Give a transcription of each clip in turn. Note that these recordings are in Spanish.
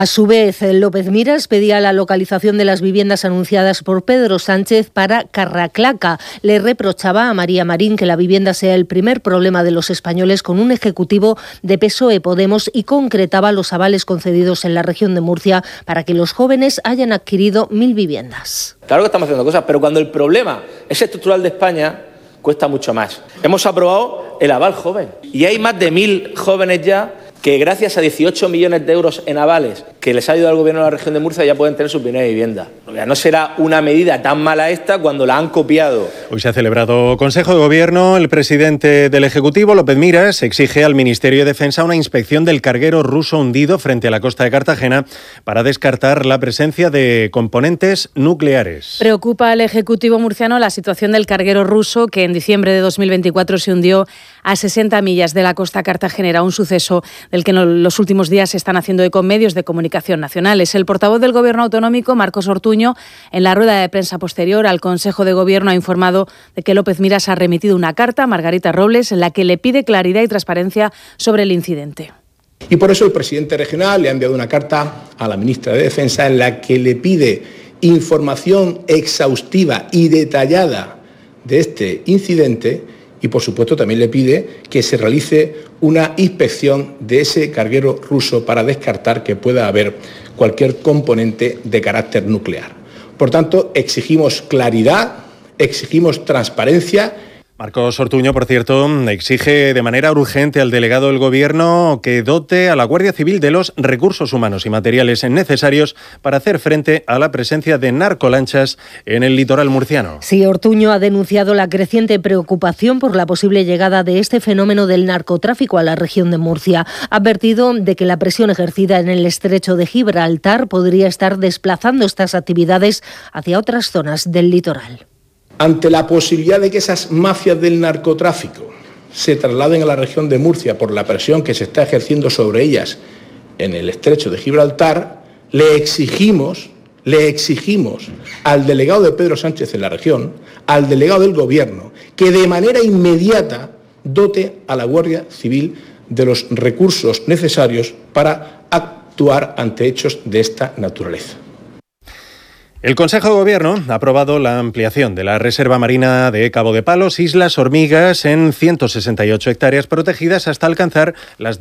A su vez, López Miras pedía la localización de las viviendas anunciadas por Pedro Sánchez para Carraclaca. Le reprochaba a María Marín que la vivienda sea el primer problema de los españoles con un ejecutivo de PSOE-Podemos y concretaba los avales concedidos en la región de Murcia para que los jóvenes hayan adquirido 1.000 viviendas. Claro que estamos haciendo cosas, pero cuando el problema es estructural de España, cuesta mucho más. Hemos aprobado el aval joven y hay más de 1.000 jóvenes ya que gracias a 18 millones de euros en avales que les ha ayudado el Gobierno de la región de Murcia ya pueden tener su primera vivienda. No será una medida tan mala esta cuando la han copiado. Hoy se ha celebrado Consejo de Gobierno. El presidente del Ejecutivo, López Miras, exige al Ministerio de Defensa una inspección del carguero ruso hundido frente a la costa de Cartagena para descartar la presencia de componentes nucleares. Preocupa al Ejecutivo murciano la situación del carguero ruso que en diciembre de 2024 se hundió a 60 millas de la costa cartagenera, un suceso del que en los últimos días se están haciendo eco medios de comunicación nacionales. El portavoz del Gobierno autonómico, Marcos Ortuño, en la rueda de prensa posterior al Consejo de Gobierno ha informado de que López Miras ha remitido una carta a Margarita Robles en la que le pide claridad y transparencia sobre el incidente. Y por eso el presidente regional le ha enviado una carta a la ministra de Defensa en la que le pide información exhaustiva y detallada de este incidente. Y, por supuesto, también le pide que se realice una inspección de ese carguero ruso para descartar que pueda haber cualquier componente de carácter nuclear. Por tanto, exigimos claridad, exigimos transparencia. Marcos Ortuño, por cierto, exige de manera urgente al delegado del Gobierno que dote a la Guardia Civil de los recursos humanos y materiales necesarios para hacer frente a la presencia de narcolanchas en el litoral murciano. Sí, Ortuño ha denunciado la creciente preocupación por la posible llegada de este fenómeno del narcotráfico a la región de Murcia. Ha advertido de que la presión ejercida en el estrecho de Gibraltar podría estar desplazando estas actividades hacia otras zonas del litoral. Ante la posibilidad de que esas mafias del narcotráfico se trasladen a la región de Murcia por la presión que se está ejerciendo sobre ellas en el estrecho de Gibraltar, le exigimos al delegado de Pedro Sánchez en la región, al delegado del Gobierno, que de manera inmediata dote a la Guardia Civil de los recursos necesarios para actuar ante hechos de esta naturaleza. El Consejo de Gobierno ha aprobado la ampliación de la Reserva Marina de Cabo de Palos, Islas Hormigas, en 168 hectáreas protegidas hasta alcanzar las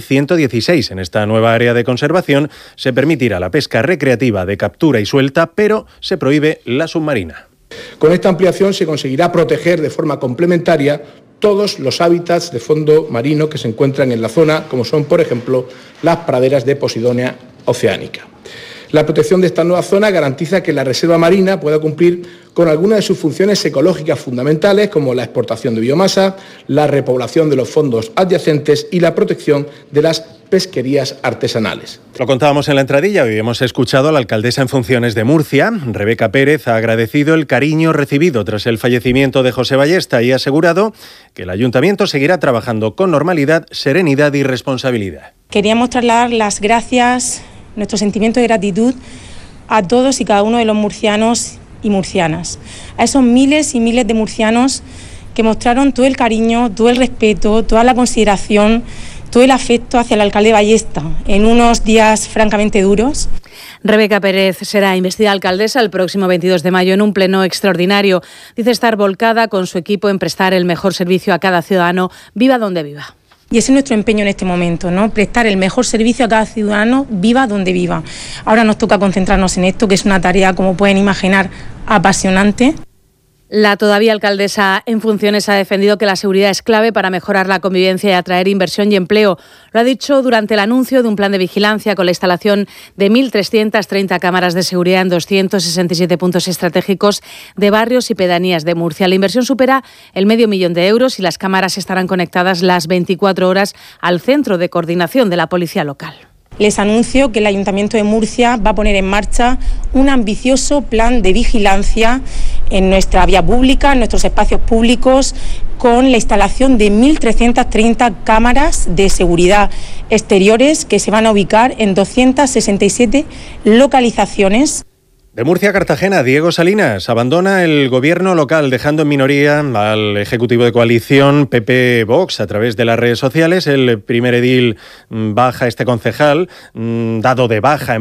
2.116. En esta nueva área de conservación se permitirá la pesca recreativa de captura y suelta, pero se prohíbe la submarina. Con esta ampliación se conseguirá proteger de forma complementaria todos los hábitats de fondo marino que se encuentran en la zona, como son, por ejemplo, las praderas de Posidonia oceánica. La protección de esta nueva zona garantiza que la reserva marina pueda cumplir con algunas de sus funciones ecológicas fundamentales, como la exportación de biomasa, la repoblación de los fondos adyacentes y la protección de las pesquerías artesanales. Lo contábamos en la entradilla, hoy hemos escuchado a la alcaldesa en funciones de Murcia. Rebeca Pérez ha agradecido el cariño recibido tras el fallecimiento de José Ballesta y ha asegurado que el ayuntamiento seguirá trabajando con normalidad, serenidad y responsabilidad. Queríamos trasladar las gracias, nuestro sentimiento de gratitud a todos y cada uno de los murcianos y murcianas, a esos miles y miles de murcianos que mostraron todo el cariño, todo el respeto, toda la consideración, todo el afecto hacia el alcalde Ballesta en unos días francamente duros. Rebeca Pérez será investida alcaldesa el próximo 22 de mayo en un pleno extraordinario. Dice estar volcada con su equipo en prestar el mejor servicio a cada ciudadano, viva donde viva. Y ese es nuestro empeño en este momento, ¿no? Prestar el mejor servicio a cada ciudadano, viva donde viva. Ahora nos toca concentrarnos en esto, que es una tarea, como pueden imaginar, apasionante. La todavía alcaldesa en funciones ha defendido que la seguridad es clave para mejorar la convivencia y atraer inversión y empleo. Lo ha dicho durante el anuncio de un plan de vigilancia con la instalación de 1.330 cámaras de seguridad en 267 puntos estratégicos de barrios y pedanías de Murcia. La inversión supera el $500.000 de euros y las cámaras estarán conectadas las 24 horas al Centro de Coordinación de la Policía Local. Les anuncio que el Ayuntamiento de Murcia va a poner en marcha un ambicioso plan de vigilancia en nuestra vía pública, en nuestros espacios públicos, con la instalación de 1.330 cámaras de seguridad exteriores que se van a ubicar en 267 localizaciones. De Murcia a Cartagena, Diego Salinas abandona el gobierno local, dejando en minoría al ejecutivo de coalición PP-Vox a través de las redes sociales. El primer edil baja, este concejal, dado de baja en